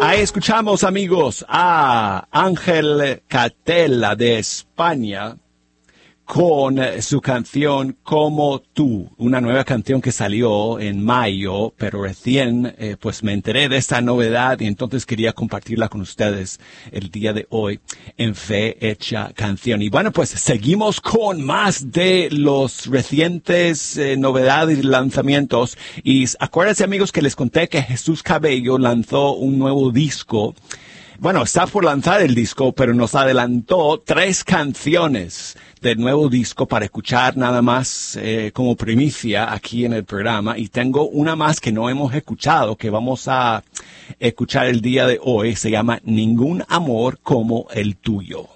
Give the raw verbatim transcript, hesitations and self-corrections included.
Ahí escuchamos, amigos, a Ángel Catella de España con su canción Como Tú, una nueva canción que salió en mayo, pero recién eh, pues me enteré de esta novedad y entonces quería compartirla con ustedes el día de hoy en Fe Hecha Canción. Y bueno, pues seguimos con más de los recientes eh, novedades y lanzamientos. Y acuérdense, amigos, que les conté que Jesús Cabello lanzó un nuevo disco. Bueno, está por lanzar el disco, pero nos adelantó tres canciones del nuevo disco para escuchar nada más eh, como primicia aquí en el programa. Y tengo una más que no hemos escuchado, que vamos a escuchar el día de hoy. Se llama Ningún Amor Como el Tuyo.